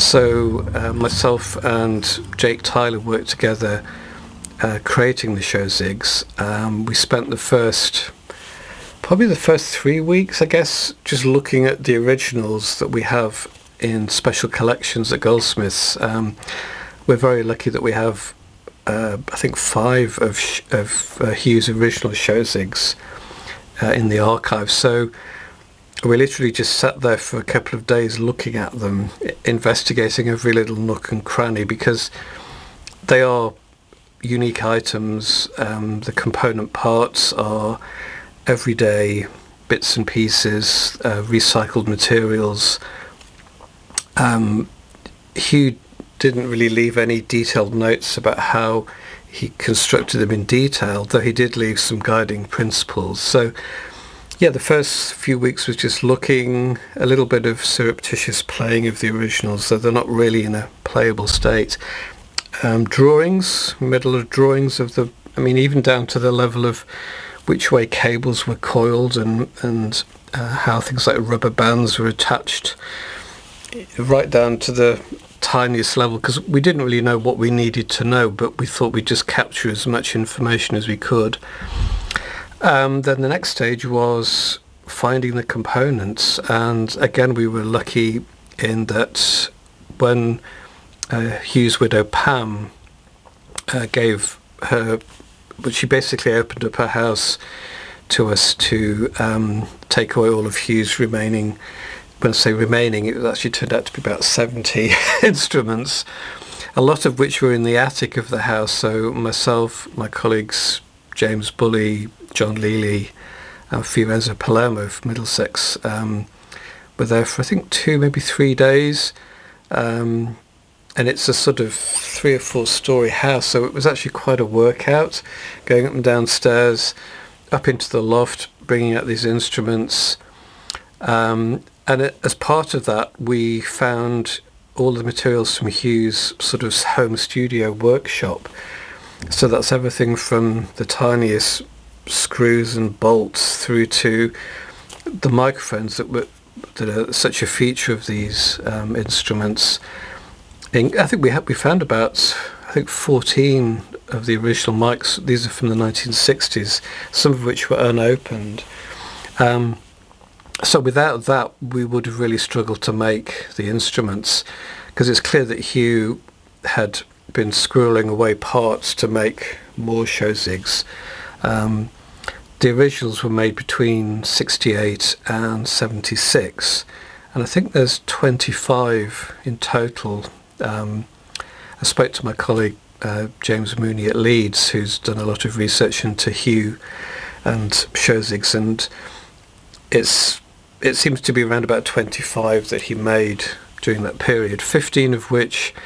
So myself and Jake Tyler worked together creating the show Ziggs. We spent probably the first 3 weeks, I guess, just looking at the originals that we have in special collections at Goldsmiths. We're very lucky that we have, I think, 5 of Hugh's original show Ziggs in the archive. So we literally just sat there for a couple of days looking at them, investigating every little nook and cranny, because they are unique items. The component parts are everyday bits and pieces, recycled materials. Hugh didn't really leave any detailed notes about how he constructed them in detail, though he did leave some guiding principles. So yeah, the first few weeks was just looking, a little bit of surreptitious playing of the originals, so they're not really in a playable state. Drawings, middle of drawings of even down to the level of which way cables were coiled and how things like rubber bands were attached, right down to the tiniest level, because we didn't really know what we needed to know, but we thought we'd just capture as much information as we could. Then the next stage was finding the components, and again we were lucky in that when Hugh's widow Pam gave her, but she basically opened up her house to us to take away all of Hugh's remaining, when I say remaining, it actually turned out to be about 70 instruments, a lot of which were in the attic of the house. So myself, my colleagues, James Bully, John Lely, and Fiorenzo Palermo from Middlesex were there for I think 2, maybe 3 days. And it's a sort of 3 or 4 story house, so it was actually quite a workout, going up and down stairs, up into the loft, bringing out these instruments. As part of that, we found all the materials from Hugh's sort of home studio workshop. So that's everything from the tiniest screws and bolts through to the microphones that are such a feature of these instruments. I think we found about 14 of the original mics. These are from the 1960s, some of which were unopened. So without that, we would have really struggled to make the instruments, because it's clear that Hugh had been squirreling away parts to make more show Ziggs. The originals were made between 68 and 76, and I think there's 25 in total. I spoke to my colleague James Mooney at Leeds, who's done a lot of research into Hugh and show Ziggs, and it seems to be around about 25 that he made during that period, 15 of which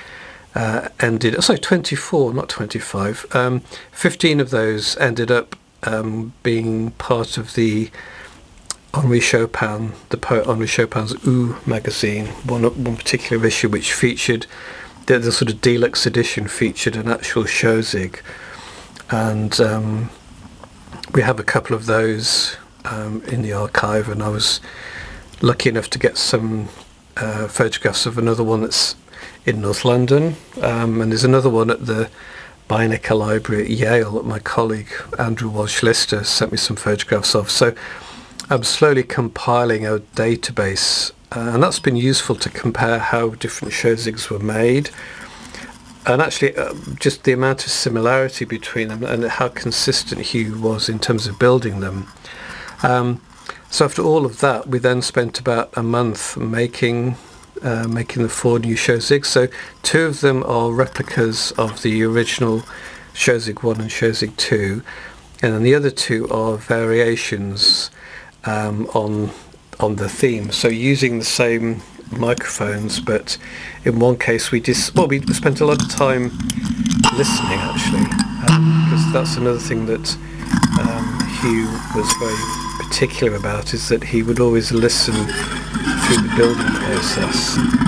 24, not 25. 15 of those ended up being part of the Henri Chopin, the poet Henri Chopin's Ooh magazine, one particular issue which featured, the sort of deluxe edition featured an actual show Zig, and we have a couple of those in the archive, and I was lucky enough to get some photographs of another one that's in North London, and there's another one at the Beinecker Library at Yale that my colleague Andrew Walsh-Lister sent me some photographs of. So I'm slowly compiling a database, and that's been useful to compare how different show Ziggs were made, and actually just the amount of similarity between them and how consistent Hugh was in terms of building them. So after all of that, we then spent about a month making the 4 new show Ziggs. So 2 of them are replicas of the original show Zig 1 and show Zig 2, and then the other 2 are variations on the theme. So using the same microphones, but in one case we spent a lot of time listening, actually, because that's another thing that Hugh was very particular about, is that he would always listen through the building process.